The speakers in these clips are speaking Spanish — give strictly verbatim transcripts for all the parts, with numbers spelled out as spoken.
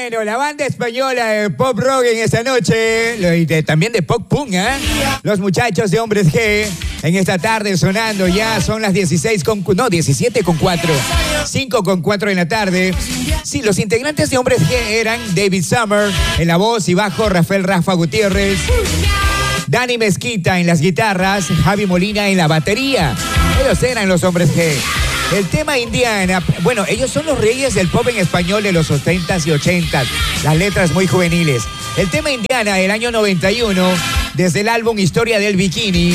Bueno, la banda española de pop rock en esta noche, y de, también de pop punk, ¿eh? Los muchachos de Hombres G, en esta tarde sonando ya, son las dieciséis con, no, diecisiete con cuatro, cinco con cuatro en la tarde. Sí, los integrantes de Hombres G eran David Summer en la voz y bajo, Rafael Rafa Gutiérrez, Dani Mezquita en las guitarras, Javi Molina en la batería. Ellos eran los Hombres G. El tema Indiana, bueno, ellos son los reyes del pop en español de los setentas y ochentas, las letras muy juveniles. El tema Indiana del año noventa y uno, desde el álbum Historia del Bikini,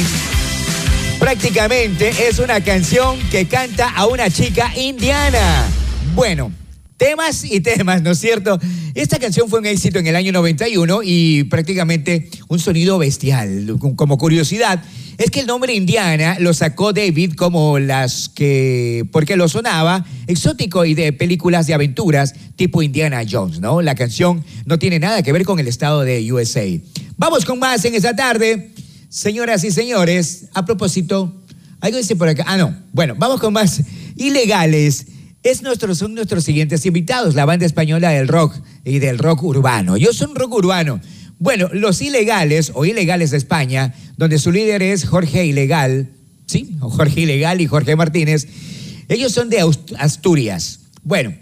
prácticamente es una canción que canta a una chica indiana. Bueno, temas y temas, ¿no es cierto? Esta canción fue un éxito en el año noventa y uno y prácticamente un sonido bestial. Como curiosidad, es que el nombre Indiana lo sacó David como las que, porque lo sonaba exótico y de películas de aventuras tipo Indiana Jones, ¿no? La canción no tiene nada que ver con el estado de U S A. Vamos con más en esta tarde, señoras y señores. A propósito, algo dice por acá. Ah, no. Bueno, vamos con más. Ilegales. Es nuestro, son nuestros siguientes invitados, la banda española del rock y del rock urbano. Yo soy un rock urbano. Bueno, los Ilegales o Ilegales de España, donde su líder es Jorge Ilegal, ¿sí? Jorge Ilegal y Jorge Martínez. Ellos son de Asturias. Bueno,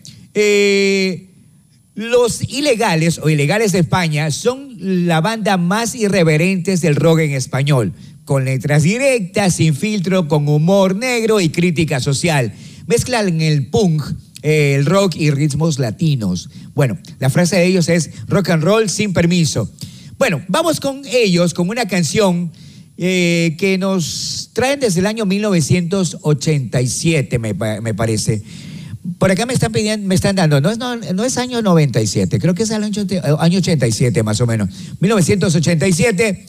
eh, los Ilegales o Ilegales de España son la banda más irreverentes del rock en español, con letras directas, sin filtro, con humor negro y crítica social. Mezclan el punk, eh, el rock y ritmos latinos. Bueno, la frase de ellos es rock and roll sin permiso. Bueno, vamos con ellos, con una canción eh, que nos traen desde el año mil novecientos ochenta y siete, me, me parece. Por acá me están pidiendo, me están dando, no es, no, no es año noventa y siete, creo que es el año, año ochenta y siete más o menos. mil novecientos ochenta y siete,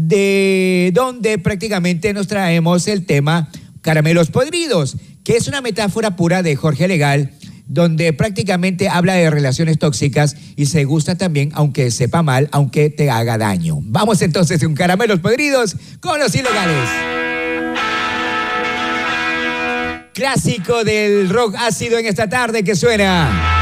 de donde prácticamente nos traemos el tema Caramelos Podridos, que es una metáfora pura de Jorge Legal, donde prácticamente habla de relaciones tóxicas y se gusta también, aunque sepa mal, aunque te haga daño. Vamos entonces con Caramelos Podridos con los Ilegales. Clásico del rock ácido en esta tarde que suena.